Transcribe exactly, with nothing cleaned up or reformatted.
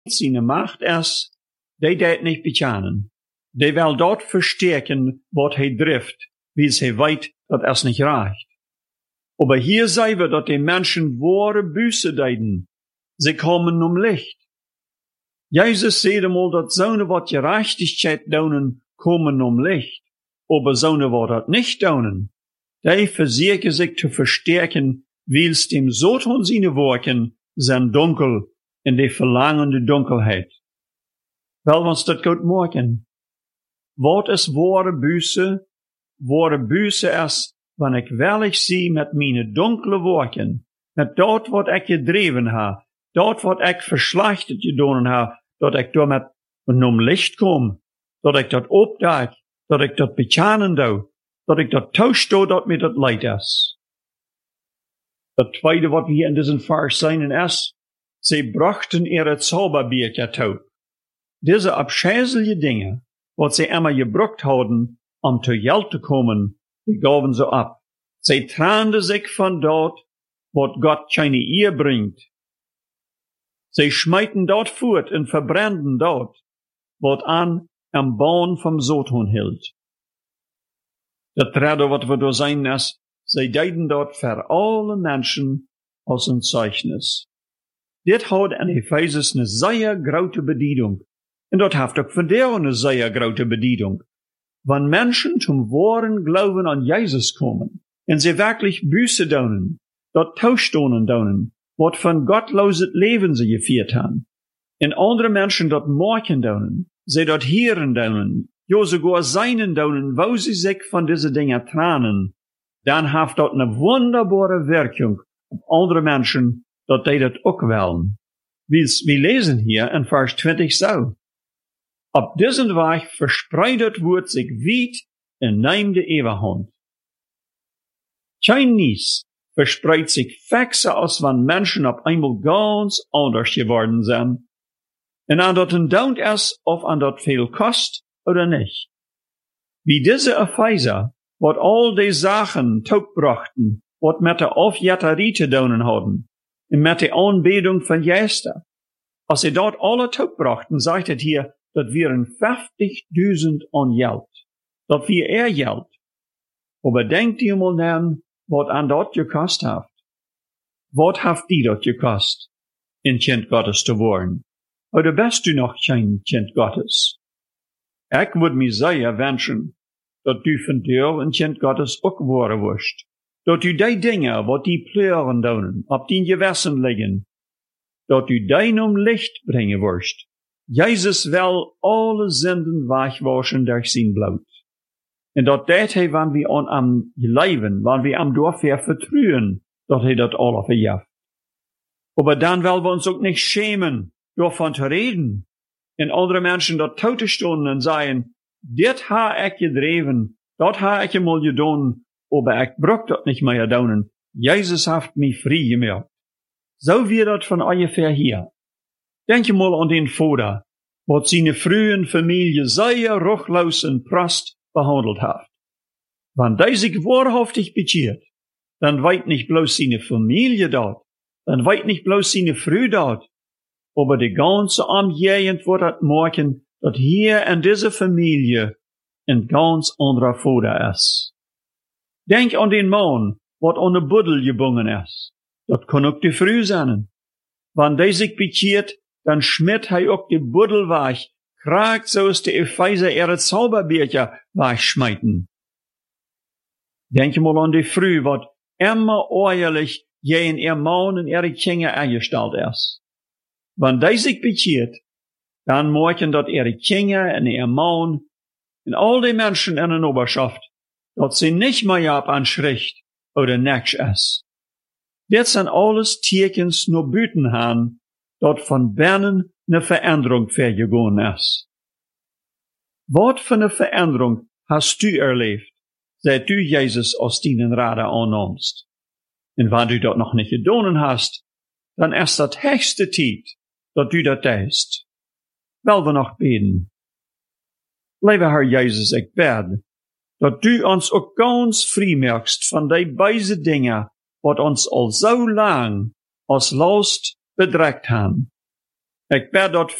zijn macht is, die dat niet betjanen. Die wil dat versterken wat hij drift, wie hij weet dat is niet reicht. Aber hier zien we dat die mensen ware Buße deden. Ze komen om licht. Jezus zei eenmaal dat zonen wat gerechtigheid doen, komen om licht. Aber zonen wat dat niet doen, die versuchen zich te versterken, wils dem Satan zijn werken zijn donker en die verlangende dunkelheid. Wel, ons dat goed maken. Wat is ware Buße? Ware Buße is, wanneer ik wellig zie met mijn donkere werken, met dat wat ik gedreven heb, dat wat ik verslachtig gedaan heb, dat ik door met een licht kom, dat ik dat opdaag, dat ik dat betjanen doe, dat ik dat toestoot dat met dat leid is. Het tweede wat we hier in deze vers zien is, ze brachten er het zauberbeertje toe. Deze afschuwelijke dingen, wat ze immer gebruikt hadden om te geld te komen, die gaven ze op. Ze traanden zich van dat wat God geen eer brengt. Ze schmijten dat voort en verbranden dat wat aan een baan van Satan hield. Dat derde wat we door zien is, zij deden dat voor alle mensen als een zeichnis. Dit had in Ephesus een zeer grote bediening. En dat heeft ook vandaag een zeer grote bediening. Wanneer mensen zum wahren Glauben aan Jezus komen, en ze werkelijk Buße doen, dat toestonen doen, wat van godloos het leven ze gevierd hebben, en andere mensen dat maken doen, ze dat heren doen, ja sogar seinen doen, wo ze zich van deze dingen tranen, dan heeft dat een wonderbare werking op andere mensen, dat die dat ook willen. We, we lezen hier in vers twintig zo. Op deze weg verspreidt het woord zich wijd en neemt de eeuwigheid. Geen nieuws verspreidt zich vaker als wanneer mensen op eenmaal ganz anders geworden zijn. En aan dat een dood is of aan dat veel kost oder niet. Wie deze Epheser, wat al die zaken toebrachten, wat met de afjetterie te doen hadden, en met de aanbeding van Jezus. Als ze dat alle toebrachten, zegt het hier, dat waren vijftigduizend aan geld. Dat wir er geld. Maar denkt u mal na wat aan dat gekost heeft. Wat heeft die dat gekost? In kind Gottes te worden. Oder bist u nog geen kind Gottes? Ik would me zeer wensen, dat u vandaag een kind Gottes ook worden worst. Dat u die dingen, wat die pleuren doen, op die gewessen liggen, dat u die om licht brengen worst. Jezus wil alle zinden wegwaschen door zijn bloed. En dat deed hij wanneer we aan hem leven, wanneer we hem doorver vertrouwen, dat hij dat alles verjaft. Maar dan willen we ons ook niet schämen, door van te reden. En andere mensen dat toe te stonden en zeggen, dit ha ik gedreven, dat ha ik eenmaal gedaan, maar ik brok dat niet meer doen. Jezus heeft mij vrij gemaakt. Zo weer dat van ongeveer hier. Denk je mal aan den vader, wat zijn vroege familie zeer ruchloos en prast behandeld heeft. Wanneer hij zich waarhaftig bekeert, dan weet niet bloos zijn familie dat, dan weet niet bloos zijn vrouw dat, maar de ganze omgeving wordt het maken dat hier in deze familie een ganz andere vader is. Denk aan den man, wat aan de buddel gebonden is. Dat kan ook de vrouw zijn. Wanneer hij zich bekeert, dan schmidt hij ook de buddel weg, kraakt zoals de Epheser er het zauberbeertje wegschmijten. Denk je mal aan de vrouw, wat immer oorlijk je ihr man en ihre Kinder eingesteld is. Wanneer hij zich bekeert, dan maken dat ihre Kinder en ihr man en al die mensen in een oberschaft, dat ze niet meer op een schrift oder niks is. Dit zijn alles tekens naar buiten gaan, dat van binnen een verandering vergegaan is. Wat voor een verandering hast u erleefd, seit u Jezus als dienen Rader aannomst? En wanneer u dat nog niet gedaan hast, dan is dat hoogste tijd dat u dat deed. Wel we nog bidden. Lieve Heer Jezus, ik bid, dat u ons ook ganz vrij maakt van die beide dingen, wat ons al zo lang als last bedreigt hebben. Ik bid dat